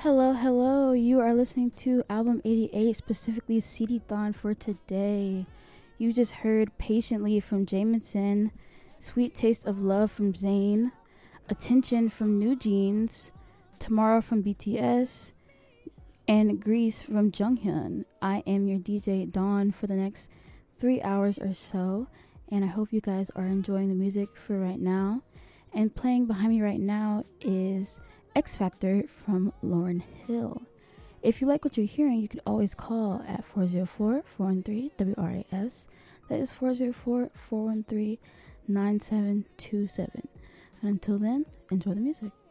Hello, hello. You are listening to Album 88, specifically CD-thon for today. You just heard Patiently from Jameson, Sweet Taste of Love from Zayn, Attention from New Jeans, Tomorrow from BTS, and Grease from Junghyun. I am your DJ Dawn for the next 3 hours or so, and I hope you guys are enjoying the music for right now. And playing behind me right now is X Factor from Lauryn Hill. If you like what you're hearing, you can always call at 404-413-WRAS. That is 404-413-9727. And until then, enjoy the music.